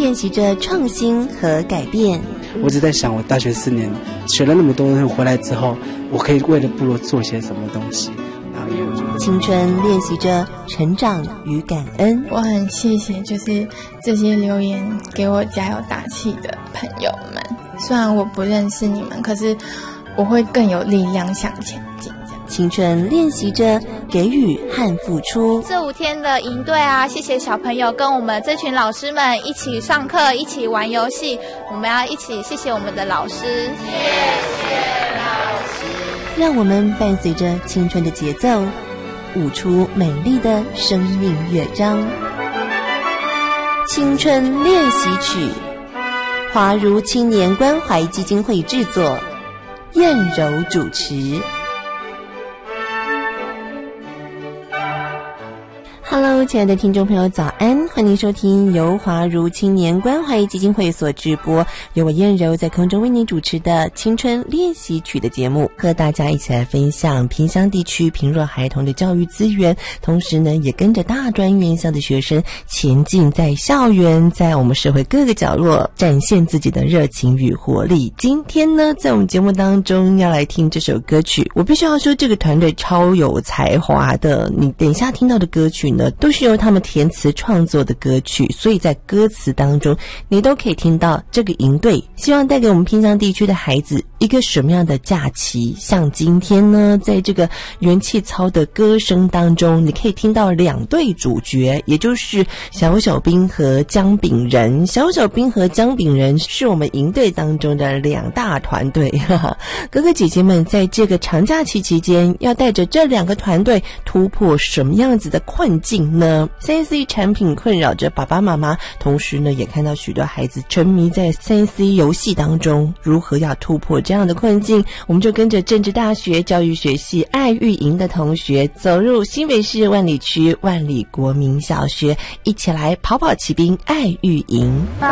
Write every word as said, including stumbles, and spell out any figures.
练习着创新和改变。 我只在想，我大学四年学了那么多东西，回来之后，我可以为了部落做些什么东西。 青春练习着成长与感恩。 我很谢谢就是这些留言给我加油打气的朋友们，虽然我不认识你们，可是我会更有力量向前进。 青春练习着给予和付出。 这五天的营队啊，谢谢小朋友跟我们这群老师们一起上课，一起玩游戏，我们要一起谢谢我们的老师。谢谢老师。让我们伴随着青春的节奏，舞出美丽的生命乐章。青春练习曲，华如青年关怀基金会制作，燕柔主持。Hello， 亲爱的听众朋友，早安！欢迎收听由华如青年关怀基金会所直播，由我燕柔在空中为您主持的青春练习曲的节目，和大家一起来分享偏乡地区贫弱孩童的教育资源，同时呢，也跟着大专院校的学生前进在校园，在我们社会各个角落展现自己的热情与活力。今天呢，在我们节目当中要来听这首歌曲，我必须要说，这个团队超有才华的。你等一下听到的歌曲呢，都是由他们填词创作的歌曲，所以在歌词当中你都可以听到这个营队希望带给我们偏乡地区的孩子一个什么样的假期。像今天呢，在这个元气操的歌声当中，你可以听到两对主角，也就是小小兵和姜饼人。小小兵和姜饼人是我们营队当中的两大团队，哈哈。哥哥姐姐们在这个长假期期间要带着这两个团队突破什么样子的困境呢？ 三 C 产品困扰着爸爸妈妈，同时呢也看到许多孩子沉迷在 三 C 游戏当中，如何要突破这样的困境，我们就跟着政治大学教育学系爱育营的同学走入新北市万里区万里国民小学，一起来跑跑骑兵爱育营。